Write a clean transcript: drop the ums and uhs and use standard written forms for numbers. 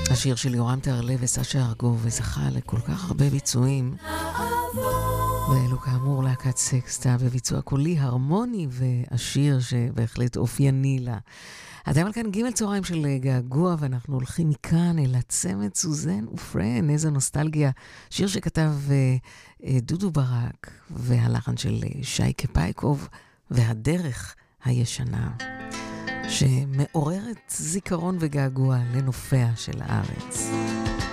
השיר של יורם טהרלב וסשה ארגוב, וזכה לכל כך הרבה ביצועים. ואלו כאמור להקת סקסטה בביצוע קולי הרמוני והשיר שבהחלט אופייני לה. אתם על כאן ג' צהריים של געגוע, ואנחנו הולכים מכאן אל הצמד סוזן ופרן. איזו נוסטלגיה. שיר שכתב דודו ברק, והלחן של שייקה פייקוב, והדרך הישנה, שמעוררת זיכרון וגעגוע לנופיה של הארץ.